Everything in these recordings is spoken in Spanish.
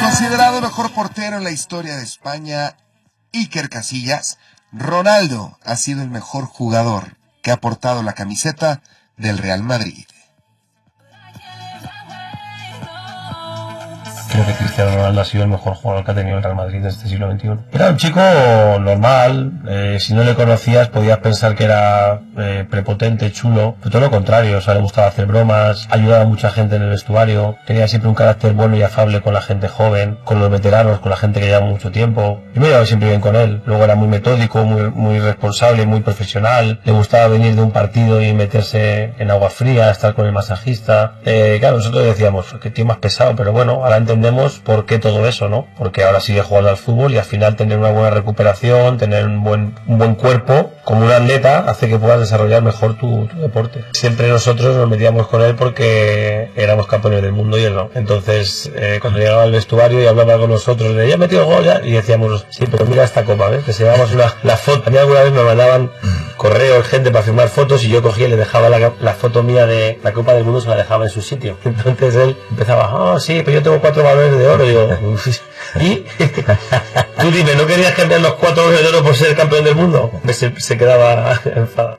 Considerado el mejor portero en la historia de España, Iker Casillas, Ronaldo ha sido el mejor jugador que ha portado la camiseta del Real Madrid. Creo que Cristiano Ronaldo ha sido el mejor jugador que ha tenido el Real Madrid de este siglo XXI. Era un chico normal, si no le conocías podías pensar que era prepotente, chulo, pero todo lo contrario, o sea, le gustaba hacer bromas, ayudaba a mucha gente en el vestuario, tenía siempre un carácter bueno y afable con la gente joven, con los veteranos, con la gente que lleva mucho tiempo. Yo me llevaba siempre bien con él, luego era muy metódico, muy responsable, muy profesional, le gustaba venir de un partido y meterse en agua fría, estar con el masajista. Claro, nosotros decíamos, qué tío más pesado, pero bueno, ahora entendemos por qué todo eso, ¿no? Porque ahora sigue jugando al fútbol y al final tener una buena recuperación, tener un buen cuerpo como un atleta hace que puedas desarrollar mejor tu deporte. Siempre nosotros nos metíamos con él porque éramos campeones del mundo y él no. Entonces, cuando llegaba al vestuario y hablaba con nosotros de ya metido el gol ya, y decíamos, sí, pero mira esta copa, ¿ves? Que se llevamos la foto. A mí alguna vez me mandaban correos, gente para firmar fotos y yo cogía y le dejaba la foto mía de la Copa del Mundo, se la dejaba en su sitio. Entonces él empezaba, sí, pero yo tengo 4 balones de oro. Y digo, ¿y? Tú dime, ¿no querías cambiar los 4 balones de oro por ser campeón del mundo? Se quedaba enfadado.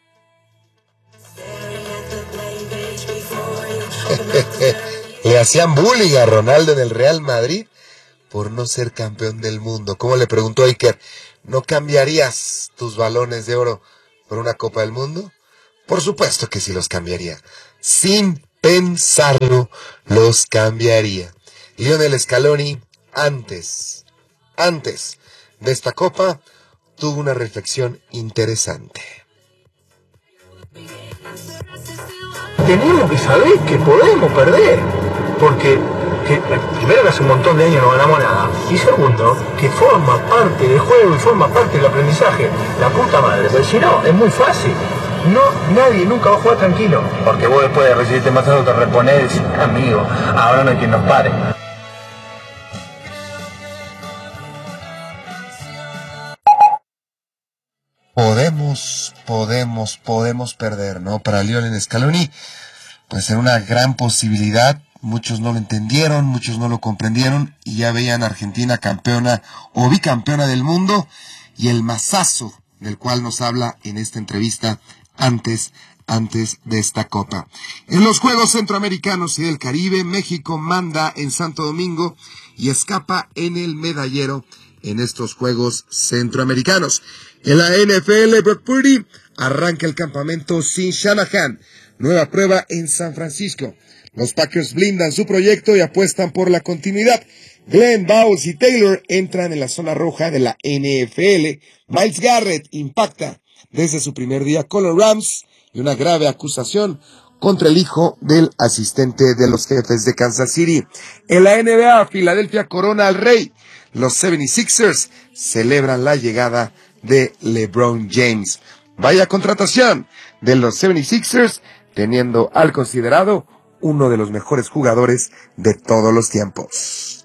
Le hacían bullying a Ronaldo en el Real Madrid por no ser campeón del mundo. ¿Cómo le preguntó Iker? ¿No cambiarías tus balones de oro por una Copa del Mundo? Por supuesto que sí los cambiaría. Sin pensarlo, los cambiaría. Lionel Scaloni, antes de esta Copa, tuvo una reflexión interesante. Tenemos que saber que podemos perder, porque primero que hace un montón de años no ganamos nada, y segundo, que forma parte del juego y forma parte del aprendizaje. La puta madre, porque si no, es muy fácil. Nadie nunca va a jugar tranquilo. Porque vos después de recibirte más algo te reponés, amigo, ahora no hay quien nos pare. Podemos perder, ¿no? Para Lionel Scaloni, pues era una gran posibilidad. Muchos no lo entendieron, muchos no lo comprendieron y ya veían a Argentina campeona o bicampeona del mundo, y el masazo del cual nos habla en esta entrevista antes de esta Copa. En los Juegos Centroamericanos y del Caribe, México manda en Santo Domingo y escapa en el medallero en estos Juegos Centroamericanos. En la NFL, Brock Purdy arranca el campamento sin Shanahan. Nueva prueba en San Francisco. Los Packers blindan su proyecto y apuestan por la continuidad. Glenn Bowles y Taylor entran en la zona roja de la NFL. Myles Garrett impacta desde su primer día con los Rams y una grave acusación contra el hijo del asistente de los Jefes de Kansas City. En la NBA, Filadelfia corona al rey. Los 76ers celebran la llegada de LeBron James. Vaya contratación de los 76ers, teniendo al considerado uno de los mejores jugadores de todos los tiempos.